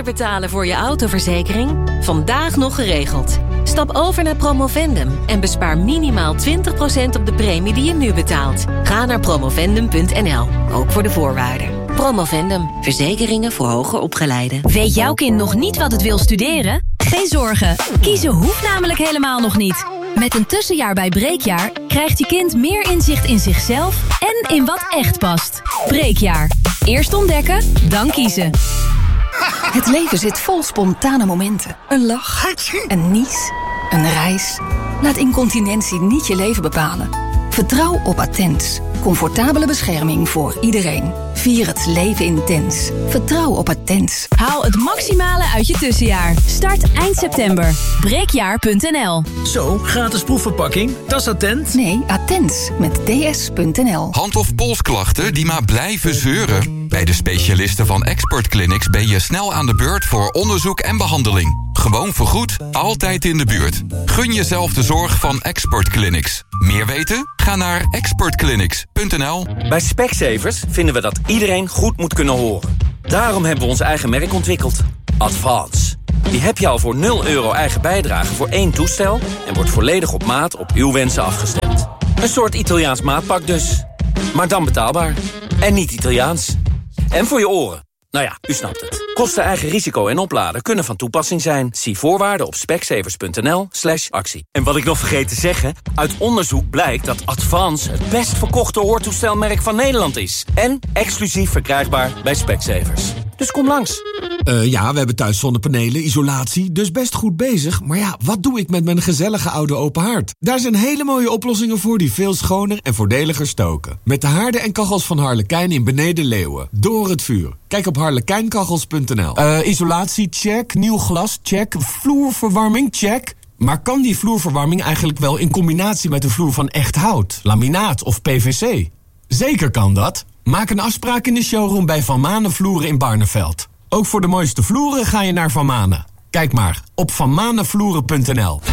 minder betalen voor je autoverzekering? Vandaag nog geregeld. Stap over naar Promovendum en bespaar minimaal 20% op de premie die je nu betaalt. Ga naar promovendum.nl, ook voor de voorwaarden. Promovendum, verzekeringen voor hoger opgeleiden. Weet jouw kind nog niet wat het wil studeren? Geen zorgen, kiezen hoeft namelijk helemaal nog niet. Met een tussenjaar bij Breekjaar krijgt je kind meer inzicht in zichzelf en in wat echt past. Breekjaar. Eerst ontdekken, dan kiezen. Het leven zit vol spontane momenten. Een lach, een nies, een reis. Laat incontinentie niet je leven bepalen. Vertrouw op Attens. Comfortabele bescherming voor iedereen. Vier het leven intens. Vertrouw op Attens. Haal het maximale uit je tussenjaar. Start eind september. Breekjaar.nl. Zo, gratis proefverpakking. Dat is Attent. Nee, Attens. Met ds.nl. Hand- of polsklachten die maar blijven zeuren? Bij de specialisten van Expert Clinics ben je snel aan de beurt voor onderzoek en behandeling. Gewoon vergoed, altijd in de buurt. Gun jezelf de zorg van Expert Clinics. Meer weten? Ga naar expertclinics.nl. Bij Specsavers vinden we dat iedereen goed moet kunnen horen. Daarom hebben we ons eigen merk ontwikkeld. Advance. Die heb je al voor €0 eigen bijdrage voor 1 toestel... en wordt volledig op maat op uw wensen afgestemd. Een soort Italiaans maatpak dus. Maar dan betaalbaar. En niet Italiaans. En voor je oren. Nou ja, u snapt het. Kosten, eigen risico en opladen kunnen van toepassing zijn. Zie voorwaarden op specsavers.nl/actie. En wat ik nog vergeet te zeggen... uit onderzoek blijkt dat Advance het best verkochte hoortoestelmerk van Nederland is. En exclusief verkrijgbaar bij Specsavers. Dus kom langs. Ja, we hebben thuis zonnepanelen, isolatie, dus best goed bezig. Maar ja, wat doe ik met mijn gezellige oude open haard? Daar zijn hele mooie oplossingen voor die veel schoner en voordeliger stoken. Met de haarden en kachels van Harlekijn in Beneden Leeuwen. Door het vuur. Kijk op harlekijnkachels.nl. Isolatie, check. Nieuw glas, check. Vloerverwarming, check. Maar kan die vloerverwarming eigenlijk wel in combinatie met een vloer van echt hout, laminaat of PVC? Zeker kan dat. Maak een afspraak in de showroom bij Van Manen Vloeren in Barneveld. Ook voor de mooiste vloeren ga je naar Van Manen. Kijk maar op vanmanenvloeren.nl.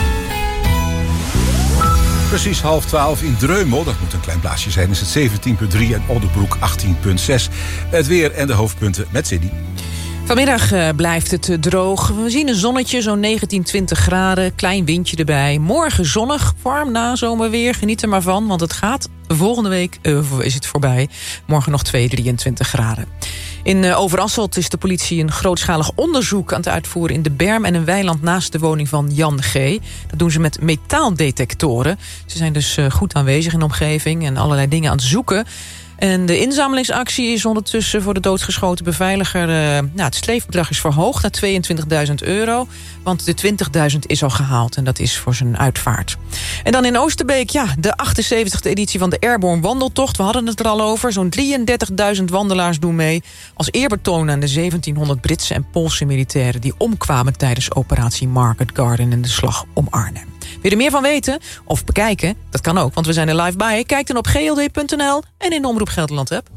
Precies 11:30 in Dreumel, dat moet een klein plaatsje zijn, is het 17,3 en Oldenbroek 18,6. Het weer en de hoofdpunten met Cindy. Vanmiddag blijft het droog. We zien een zonnetje, zo'n 19, 20 graden. Klein windje erbij. Morgen zonnig, warm na zomerweer. Geniet er maar van, want het gaat volgende week is het voorbij. Morgen nog 23 graden. In Overasselt is de politie een grootschalig onderzoek aan het uitvoeren in de berm en een weiland naast de woning van Jan G. Dat doen ze met metaaldetectoren. Ze zijn dus goed aanwezig in de omgeving en allerlei dingen aan het zoeken. En de inzamelingsactie is ondertussen voor de doodgeschoten beveiliger... het streefbedrag is verhoogd naar €22.000... want de 20.000 is al gehaald en dat is voor zijn uitvaart. En dan in Oosterbeek, de 78e editie van de Airborne Wandeltocht. We hadden het er al over. Zo'n 33.000 wandelaars doen mee... als eerbetoon aan de 1700 Britse en Poolse militairen... die omkwamen tijdens operatie Market Garden in de slag om Arnhem. Wil je er meer van weten of bekijken? Dat kan ook, want we zijn er live bij. Kijk dan op gld.nl en in de Omroep Gelderland-app.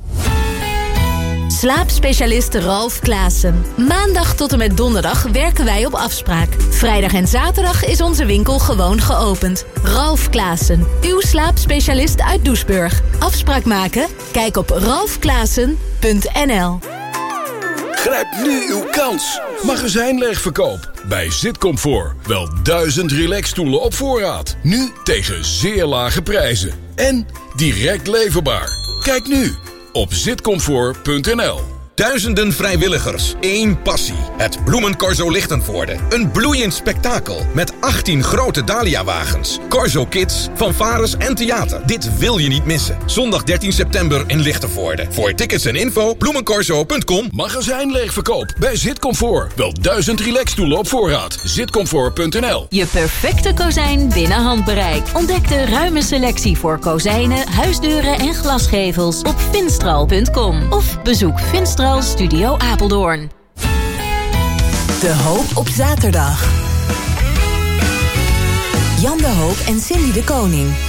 Slaapspecialist Ralf Klaassen. Maandag tot en met donderdag werken wij op afspraak. Vrijdag en zaterdag is onze winkel gewoon geopend. Ralf Klaassen, uw slaapspecialist uit Doesburg. Afspraak maken? Kijk op ralfklaassen.nl. Grijp nu uw kans. Magazijnleegverkoop bij Zitcomfort. Wel 1000 relaxstoelen op voorraad. Nu tegen zeer lage prijzen. En direct leverbaar. Kijk nu op zitcomfort.nl. Duizenden vrijwilligers, één passie. Het Bloemencorso Lichtenvoorde. Een bloeiend spektakel met 18 grote Dahlia-wagens. Corso Kids, fanfares en theater. Dit wil je niet missen. Zondag 13 september in Lichtenvoorde. Voor tickets en info bloemencorso.com. Magazijnleegverkoop bij Zitcomfort. Wel 1000 relaxstoelen op voorraad. Zitcomfort.nl. Je perfecte kozijn binnen handbereik. Ontdek de ruime selectie voor kozijnen, huisdeuren en glasgevels op finstral.com. Of bezoek Finstral Studio Apeldoorn. De Hoop op zaterdag. Jan de Hoop en Cindy de Koning